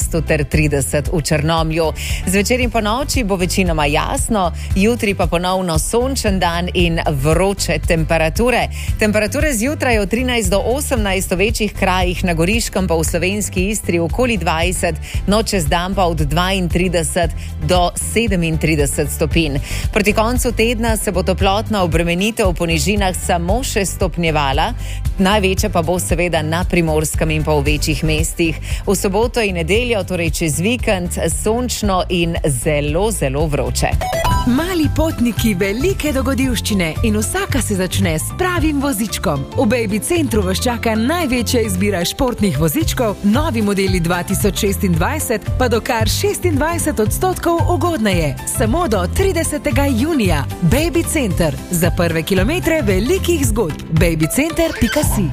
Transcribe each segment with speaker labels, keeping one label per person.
Speaker 1: mestu ter 30 v Črnomlju. Zvečer in ponoči bo večinoma jasno, jutri pa ponovno sončen dan in vroče temperature. Temperature zjutraj od 13 do 18 v večjih krajih, na Goriškem pa v slovenski Istri okoli 20, noč čez dan pa od 32 do 37 stopinj. Proti koncu tedna se bo toplotna obremenitev po nižinah samo še stopnjevala, največja pa bo seveda na Primorskem in pa v večjih mestih. V soboto in nedeljo, torej čez vikend, sončno in zelo, zelo vroče.
Speaker 2: Mali potniki, velike dogodivščine in vsaka se začne s pravim vozičkom. V Baby Centru vas čaka največja izbira športnih vozičkov, novi modeli 2026 pa do kar 26% ugodneje. Samo do 30. junija. Baby Center. Za prve kilometre velikih zgodb. babycenter.si.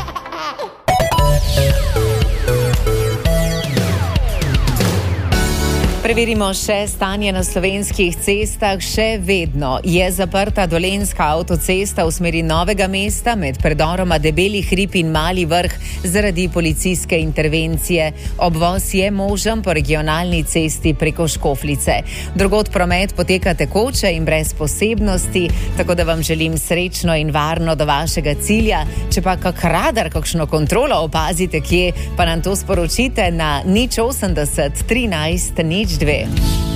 Speaker 1: Preverimo še stanje na slovenskih cestah. Še vedno je zaprta Dolenjska avtocesta v smeri Novega mesta med predoroma Debeli hrib in Mali vrh zaradi policijske intervencije. Obvoz je možen po regionalni cesti preko Škofljice. Drugod promet poteka tekoče in brez posebnosti, tako da vam želim srečno in varno do vašega cilja. Če pa kak radar, kakšno kontrolo opazite kje, pa nam to sporočite na 080 13 02.